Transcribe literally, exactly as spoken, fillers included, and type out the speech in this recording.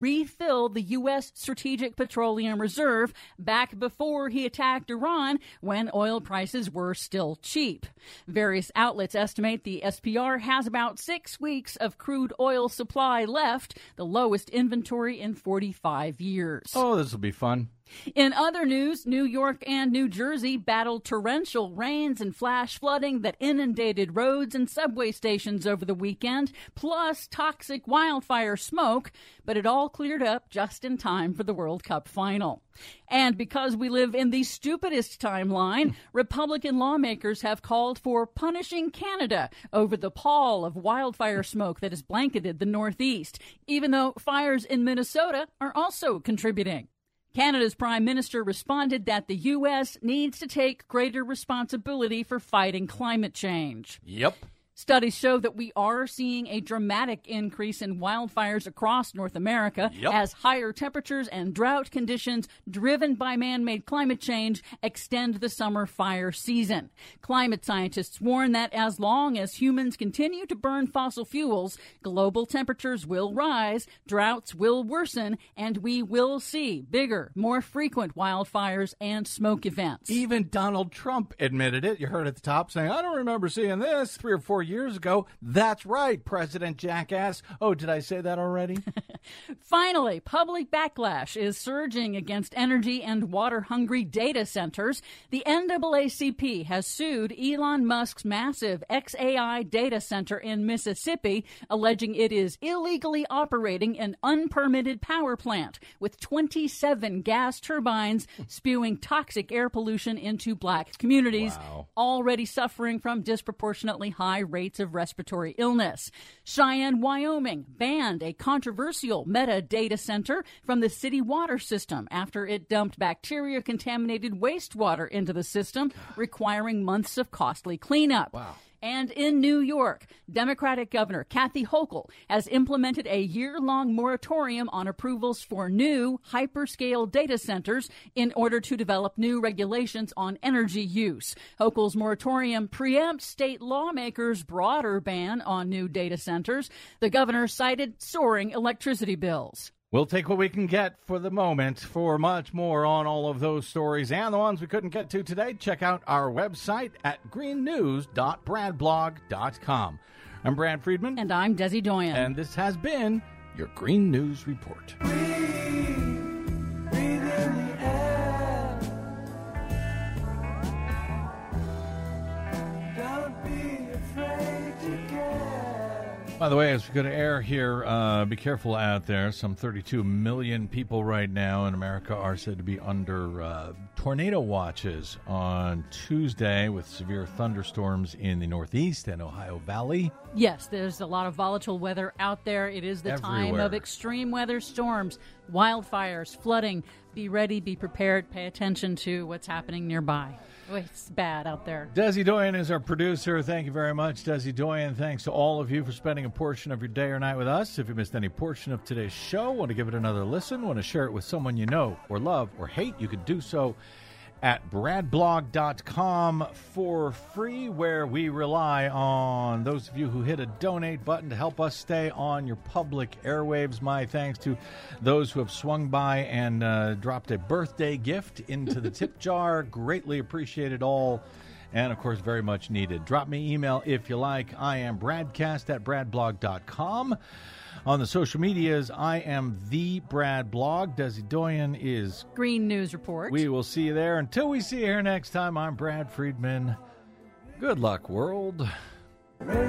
refill the U S. Strategic Petroleum Reserve back before he attacked Iran when oil prices were still cheap. Various outlets estimate the S P R has about six weeks of crude oil supply left, the lowest inventory in forty-five years. Oh, this will be fun. In other news, New York and New Jersey battled torrential rains and flash flooding that inundated roads and subway stations over the weekend, plus toxic wildfire smoke, but it all cleared up just in time for the World Cup final. And because we live in the stupidest timeline, Republican lawmakers have called for punishing Canada over the pall of wildfire smoke that has blanketed the Northeast, even though fires in Minnesota are also contributing. Canada's prime minister responded that the U S needs to take greater responsibility for fighting climate change. Yep. Studies show that we are seeing a dramatic increase in wildfires across North America Yep. as higher temperatures and drought conditions driven by man-made climate change extend the summer fire season. Climate scientists warn that as long as humans continue to burn fossil fuels, global temperatures will rise, droughts will worsen, and we will see bigger, more frequent wildfires and smoke events. Even Donald Trump admitted it. You heard at the top saying, I don't remember seeing this three or four years ago. That's right, President Jackass. Oh, did I say that already? Finally, public backlash is surging against energy and water-hungry data centers. The N double A C P has sued Elon Musk's massive X A I data center in Mississippi, alleging it is illegally operating an unpermitted power plant with twenty-seven gas turbines spewing toxic air pollution into black communities, Wow. already suffering from disproportionately high rates of respiratory illness. Cheyenne, Wyoming banned a controversial Meta data center from the city water system after it dumped bacteria-contaminated wastewater into the system, requiring months of costly cleanup. Wow. And in New York, Democratic Governor Kathy Hochul has implemented a year-long moratorium on approvals for new hyperscale data centers in order to develop new regulations on energy use. Hochul's moratorium preempts state lawmakers' broader ban on new data centers. The governor cited soaring electricity bills. We'll take what we can get for the moment. For much more on all of those stories and the ones we couldn't get to today, check out our website at green news dot brad blog dot com. I'm Brad Friedman. And I'm Desi Doyen. And this has been your Green News Report. Breathe, breathe in the air. Don't be afraid to care. By the way, as we go to air here, uh, be careful out there. Some thirty-two million people right now in America are said to be under uh, tornado watches on Tuesday with severe thunderstorms in the Northeast and Ohio Valley. Yes, there's a lot of volatile weather out there. It is the time Everywhere. of extreme weather storms, wildfires, flooding. Be ready, be prepared, pay attention to what's happening nearby. Oh, it's bad out there. Desi Doyen is our producer. Thank you very much, Desi Doyen. Thanks to all of you for spending a portion of your day or night with us. If you missed any portion of today's show, want to give it another listen, want to share it with someone you know or love or hate, you can do so at brad blog dot com for free, where we rely on those of you who hit a donate button to help us stay on your public airwaves. My thanks to those who have swung by and uh, dropped a birthday gift into the tip jar. Greatly appreciated all. And, of course, very much needed. Drop me email if you like. I am Bradcast at brad blog dot com. On the social medias, I am the Brad Blog. Desi Doyen is Green News Report. We will see you there. Until we see you here next time, I'm Brad Friedman. Good luck, world.